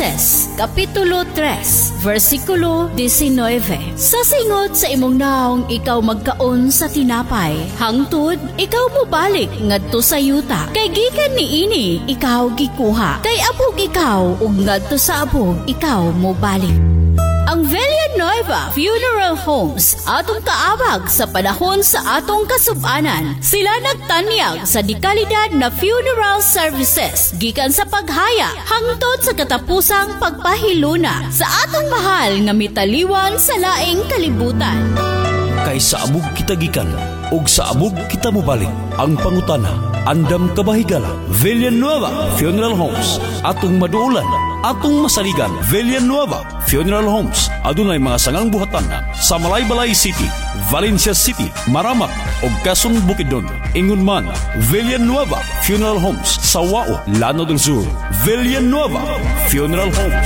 Jueces, Kapitulo 3, versikulo 19. Sa singot sa imong naong ikaw magkaon sa tinapay, hangtod ikaw mo balik ngadto sa yuta. Kay gikan niini ikaw gikuha, kay abog ikaw ug ngadto sa abog ikaw mo balik. Ang Villanueva Funeral Homes atong kaabag sa panahon sa atong kasub-anan. Sila nagtanyag sa dekalidad na funeral services gikan sa paghaya hangtod sa katapusang pagpahiluna sa atong mahal nga mitaliwan sa laing kalibutan. Kay sa amog kita gikan ug sa amog kita mobalik. Ang pangutana, andam kabahigala. Villanueva Funeral Homes atong maduulan, atong masaligan. Villanueva Funeral Homes adunay mga sangang buhatan sa Malaybalay City, Valencia City, Maramak ug Quezon Bukidnon. Ingon man, Villanueva Funeral Homes sa Wao, Lanao del Sur. Villanueva Funeral Homes.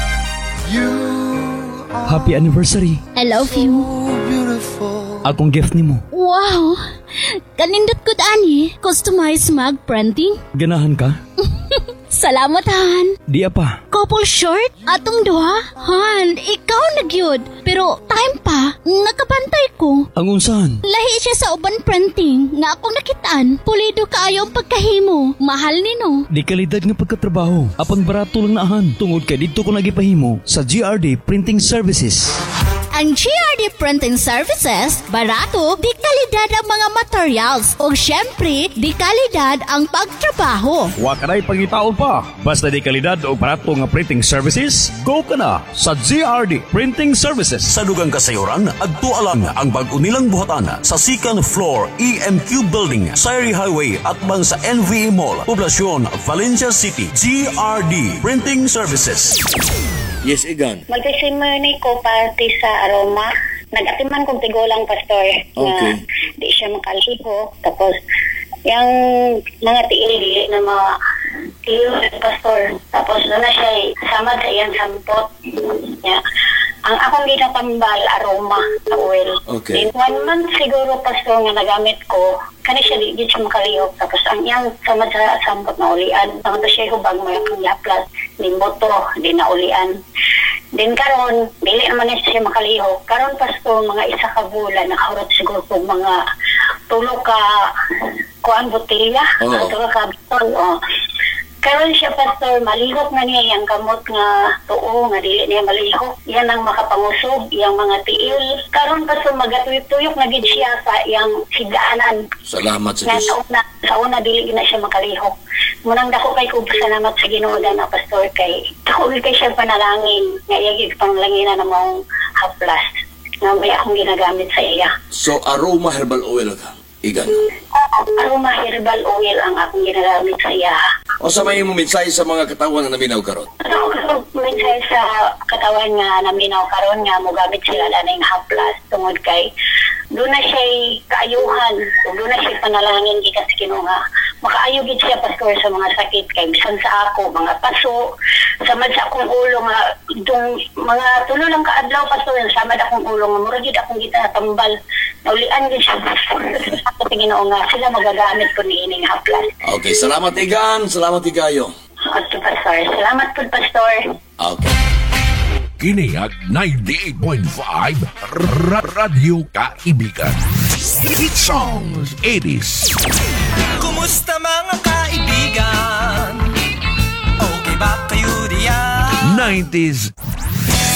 Happy anniversary. I love you. Akong gift nimo. Wow! Kanindot ko ani, customized mag printing. Ganahan ka? Salamat, Han. Di pa. Couple short? Atong duha? Han, ikaw nagyod. Pero time pa, nakabantay ko. Ang unsahan? Lahi siya sa uban printing nga akong nakitaan. Pulido kaayo ang pagkahimo. Mahal nino. Di kalidad nga pagkatrabaho. Apang barato lang naahan. Tungod kay dito ko nagipahimo sa GRD Printing Services. Ang GRD Printing Services, barato, di kalidad ang mga materials. O syempre, di kalidad ang pagtrabaho. Wa kanay pangitaon pa. Basta di kalidad o barato nga printing services, go ka na sa GRD Printing Services. Sa dugang kasayuran, agtualang ang bag-o nilang buhatan sa second floor EMQ Building, Sayri Highway at bang sa NVE Mall, Poblacion, Valencia City. GRD Printing Services. Yes, Igan. Mag-testimony ko parte sa Aroma. Nag-atiman kong tigulang pastor Okay. na di siya makaliho. Tapos, yung mga tiil na mga tiil pastor. Tapos, doon na siya samad sa iyang sampot. Yeah. Ang akong ginatambal, Aroma na oil. Okay. Then, 1 month siguro pastor nga nagamit ko. Kani siya di siya makalihok. Tapos, ang iyang samad sa sampot na ulian. Tapos siya hubag mo yung laplas. Din boto, din na ulian. Din karon, dili naman na siya makalihok. Karon pasto, mga isa ka bulan, nakahurot siguro po mga tulo ka kuan botelya. Oo. Tulo ka bitol. Karon siya pastor, malihok na niya yung kamot nga tuo, nga dili niya malihok. Yan ang makapangusog, yung mga tiil. Karon pastor, magatuyok-tuyok na gid siya sa yung higdaanan. Salamat sa Na Diyos. sa una dili na siya makalihok. Munang dako kay ko salamat sa Ginoo na pastor kay dako kay siya panalangin nga iyagig panglanginan na mong haplas nga may akong ginagamit sa iya. So, Aroma Herbal Oil ka, Igan. Aroma herbal oil ang akong ginagamit sa iya. O sa may mensahe sa mga katawan na naminaw karon. Ano minsan sa katawan nga naminaw karon nga mo gamit sila laning haplas tungod kay doon na siya kaayuhan, doon na siya panalangin gikan sa Ginoo nga makaayo gid siya pastor sa mga sakit kay bisan sa ako mga paso samad sa akong ulo nga dong mga tulo lang kaadlaw pastor samad akong ulo nga mura gid akong gitatambal naulian gid siya sa Ginoo nga sila magagamit ko niining haplas. Okay, salamat Igan. Salamat Igayo. Okay pastor, salamat po pastor. Okay. Kiniag 98.5 Radyo Kaibigan. Hit songs 80s. Kumusta mga kaibigan? Okay ba kayo diyan? 90s.